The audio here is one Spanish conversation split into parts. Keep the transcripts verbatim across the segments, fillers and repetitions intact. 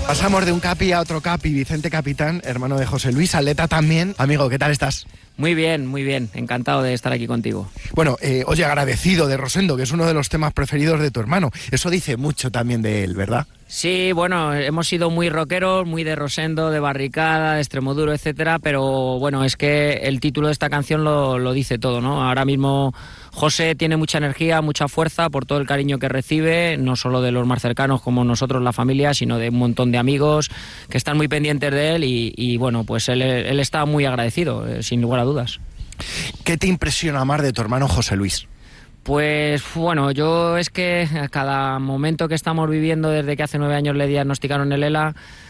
Pasamos de un capi a otro capi, Vicente Capitán, hermano de José Luis, atleta también. Amigo, ¿qué tal estás? Muy bien, muy bien, encantado de estar aquí contigo. Bueno, eh, oye, agradecido de Rosendo, que es uno de los temas preferidos de tu hermano. Eso dice mucho también de él, ¿verdad? Sí, bueno, hemos sido muy rockeros, muy de Rosendo, de Barricada, de Extremoduro, etcétera, pero bueno, es que el título de esta canción lo, lo dice todo, ¿no? Ahora mismo José tiene mucha energía, mucha fuerza por todo el cariño que recibe, no solo de los más cercanos como nosotros, la familia, sino de un montón de amigos que están muy pendientes de él y, y bueno, pues él, él está muy agradecido, eh, sin lugar a dudas. ¿Qué te impresiona más de tu hermano José Luis? Pues bueno, yo es que a cada momento que estamos viviendo desde que hace nueve años le diagnosticaron el ELA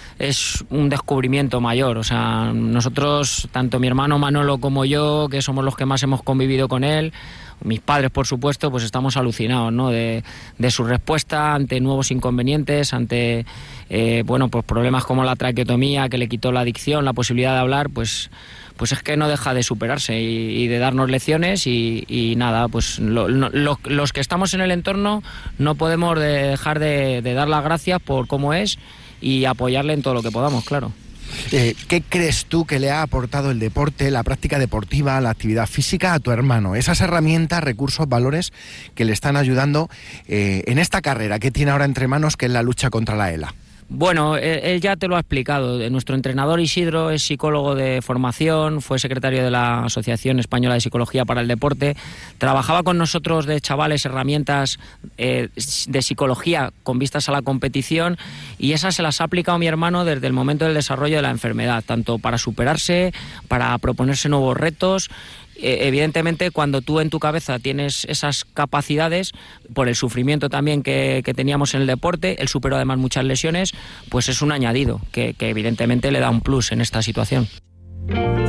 es un descubrimiento mayor. O sea, nosotros, tanto mi hermano Manolo como yo, que somos los que más hemos convivido con él, mis padres por supuesto, pues estamos alucinados, ¿no? de, de su respuesta ante nuevos inconvenientes, ante eh, bueno, pues problemas como la traqueotomía que le quitó la adicción, la posibilidad de hablar, pues pues es que no deja de superarse y, y de darnos lecciones y, y nada, pues lo, lo, los que estamos en el entorno no podemos de dejar de, de dar las gracias por cómo es y apoyarle en todo lo que podamos, claro. Eh, ¿Qué crees tú que le ha aportado el deporte, la práctica deportiva, la actividad física a tu hermano? Esas herramientas, recursos, valores que le están ayudando eh, en esta carrera que tiene ahora entre manos, que es la lucha contra la ELA. Bueno, él ya te lo ha explicado. Nuestro entrenador Isidro es psicólogo de formación, fue secretario de la Asociación Española de Psicología para el Deporte, trabajaba con nosotros de chavales herramientas eh, de psicología con vistas a la competición y esas se las ha aplicado mi hermano desde el momento del desarrollo de la enfermedad, tanto para superarse, para proponerse nuevos retos. Evidentemente, cuando tú en tu cabeza tienes esas capacidades, por el sufrimiento también que, que teníamos en el deporte, él superó además muchas lesiones, pues es un añadido que, que evidentemente le da un plus en esta situación.